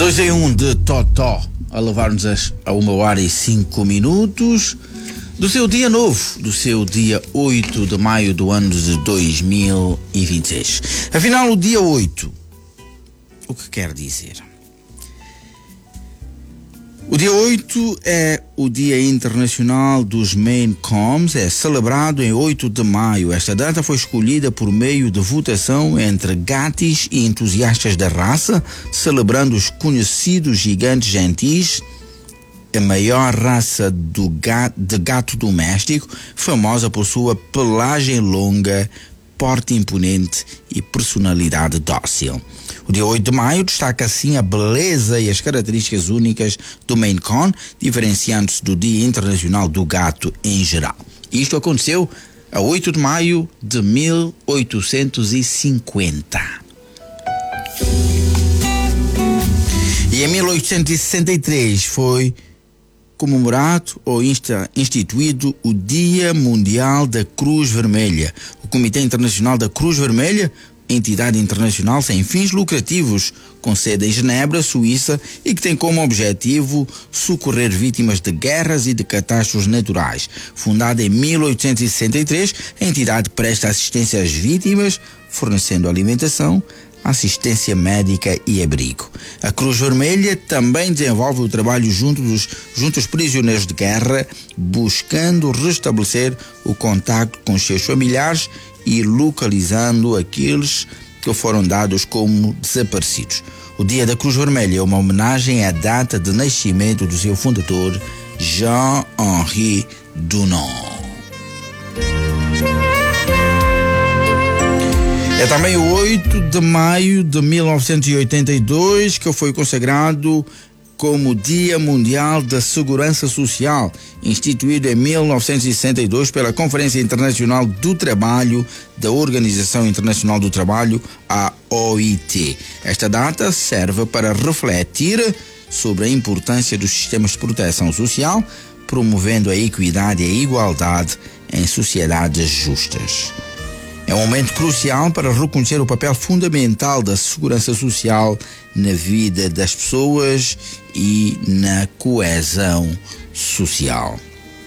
2 em 1 de Totó, a levar-nos a 1h05 do seu dia novo, do seu dia 8 de maio do ano de 2026. Afinal, o dia 8, o que quer dizer? O dia 8 é o Dia Internacional dos Maine Coons, é celebrado em 8 de maio. Esta data foi escolhida por meio de votação entre gatis e entusiastas da raça, celebrando os conhecidos gigantes gentis, a maior raça de gato doméstico, famosa por sua pelagem longa, porte imponente e personalidade dócil. O dia 8 de maio destaca assim a beleza e as características únicas do Maine Coon, diferenciando-se do Dia Internacional do Gato em geral. Isto aconteceu a 8 de maio de 1850. E em 1863 foi comemorado ou instituído o Dia Mundial da Cruz Vermelha. O Comitê Internacional da Cruz Vermelha, entidade internacional sem fins lucrativos, com sede em Genebra, Suíça, e que tem como objetivo socorrer vítimas de guerras e de catástrofes naturais. Fundada em 1863, a entidade presta assistência às vítimas, fornecendo alimentação, assistência médica e abrigo. A Cruz Vermelha também desenvolve o trabalho junto aos prisioneiros de guerra, buscando restabelecer o contato com os seus familiares e localizando aqueles que foram dados como desaparecidos. O Dia da Cruz Vermelha é uma homenagem à data de nascimento do seu fundador, Jean-Henri Dunant. É também o 8 de maio de 1982 que foi consagrado como Dia Mundial da Segurança Social, instituído em 1962 pela Conferência Internacional do Trabalho da Organização Internacional do Trabalho, a OIT. Esta data serve para refletir sobre a importância dos sistemas de proteção social, promovendo a equidade e a igualdade em sociedades justas. É um momento crucial para reconhecer o papel fundamental da segurança social na vida das pessoas e na coesão social.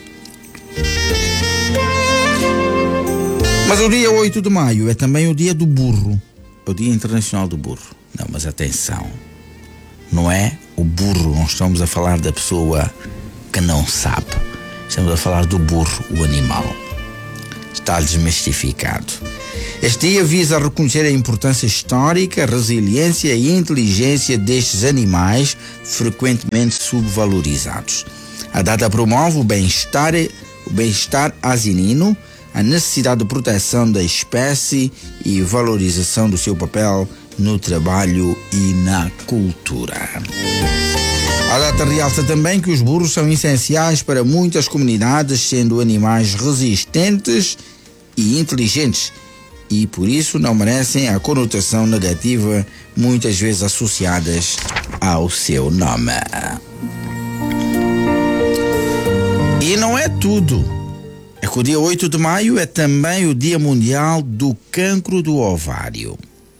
Mas o dia 8 de maio é também o dia do burro, o Dia Internacional do Burro. Não, mas atenção, não é o burro, não estamos a falar da pessoa que não sabe, estamos a falar do burro, o animal. Está desmistificado. Este dia visa reconhecer a importância histórica, a resiliência e a inteligência destes animais frequentemente subvalorizados. A data promove o bem-estar asinino, a necessidade de proteção da espécie e valorização do seu papel no trabalho e na cultura. A data realça também que os burros são essenciais para muitas comunidades, sendo animais resistentes e inteligentes, e por isso não merecem a conotação negativa muitas vezes associadas ao seu nome. E não é tudo. É que o dia 8 de maio é também o Dia Mundial do Cancro do Ovário.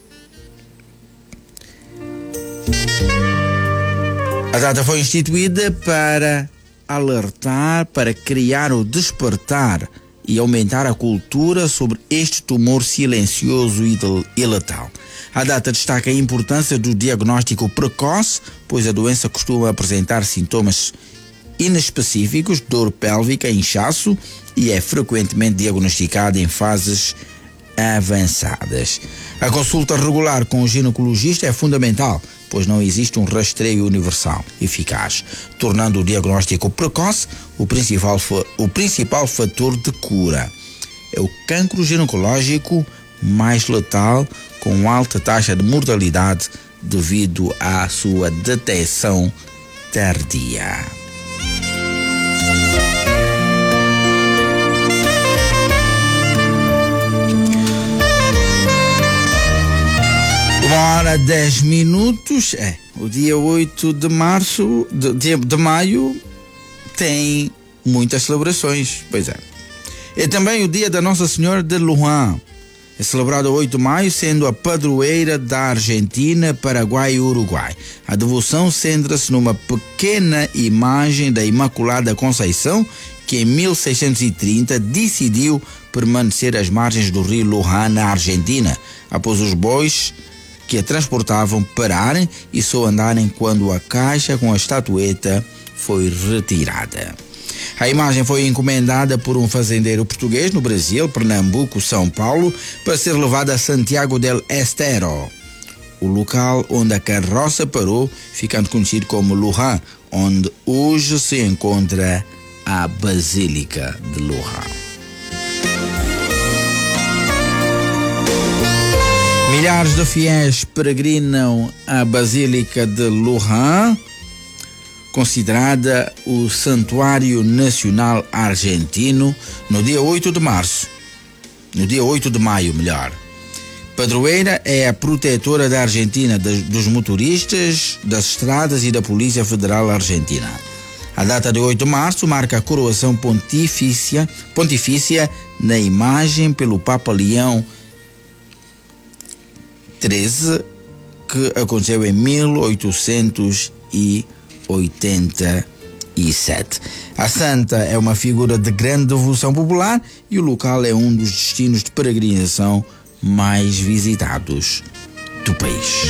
A data foi instituída para alertar, para criar o despertar e aumentar a cultura sobre este tumor silencioso e letal. A data destaca a importância do diagnóstico precoce, pois a doença costuma apresentar sintomas inespecíficos, dor pélvica, inchaço, e é frequentemente diagnosticada em fases avançadas. A consulta regular com o ginecologista é fundamental, pois não existe um rastreio universal eficaz, tornando o diagnóstico precoce o principal fator de cura. É o cancro ginecológico mais letal, com alta taxa de mortalidade devido à sua detecção tardia. Uma hora 10 minutos, o dia 8 de março, de maio, tem muitas celebrações, pois é. É também o dia da Nossa Senhora de Lourdes. É celebrado a 8 de maio, sendo a padroeira da Argentina, Paraguai e Uruguai. A devoção centra-se numa pequena imagem da Imaculada Conceição, que em 1630 decidiu permanecer às margens do rio Luján, na Argentina, após os bois que a transportavam pararem e só andarem quando a caixa com a estatueta foi retirada. A imagem foi encomendada por um fazendeiro português no Brasil, Pernambuco, São Paulo, para ser levada a Santiago del Estero, o local onde a carroça parou, ficando conhecido como Luján, onde hoje se encontra a Basílica de Luján. Milhares de fiéis peregrinam à Basílica de Luján, considerada o Santuário Nacional Argentino, no dia 8 de maio. Padroeira é a protetora da Argentina, dos motoristas, das estradas e da Polícia Federal Argentina. A data de 8 de março marca a coroação pontifícia na imagem pelo Papa Leão XIII, que aconteceu em 1887. A santa é uma figura de grande devoção popular e o local é um dos destinos de peregrinação mais visitados do país.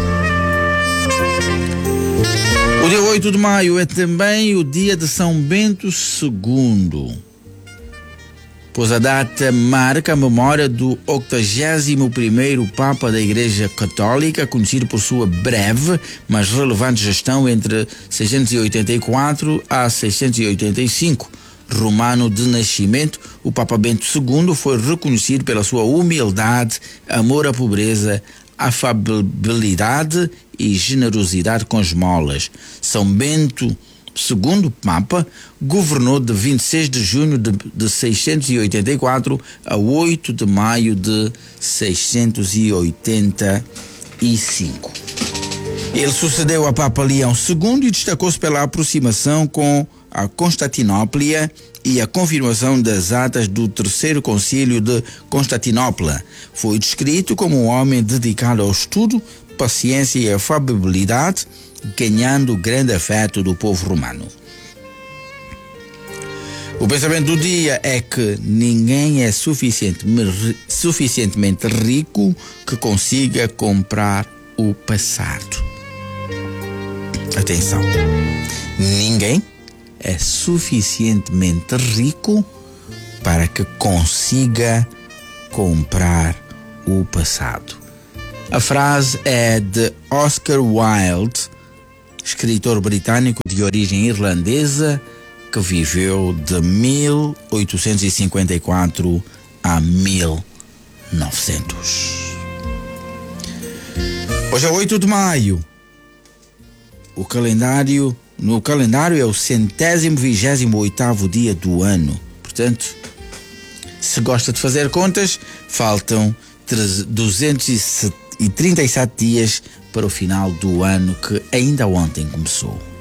O dia 8 de maio é também o dia de São Bento II, pois a data marca a memória do 81º Papa da Igreja Católica, conhecido por sua breve, mas relevante gestão entre 684 a 685. Romano de nascimento, o Papa Bento II foi reconhecido pela sua humildade, amor à pobreza, afabilidade e generosidade com esmolas. São Bento II, Papa, governou de 26 de junho de 684 a 8 de maio de 685. Ele sucedeu a Papa Leão II e destacou-se pela aproximação com a Constantinopla e a confirmação das atas do Terceiro Concílio de Constantinopla. Foi descrito como um homem dedicado ao estudo, paciência e afabilidade, ganhando grande afeto do povo romano. O pensamento do dia é que ninguém é suficientemente rico que consiga comprar o passado. Atenção, ninguém é suficientemente rico para que consiga comprar o passado. A frase é de Oscar Wilde, escritor britânico de origem irlandesa, que viveu de 1854 a 1900. Hoje é 8 de maio. No calendário é o 128º dia do ano. Portanto, se gosta de fazer contas, faltam 237 dias para o final do ano que ainda ontem começou.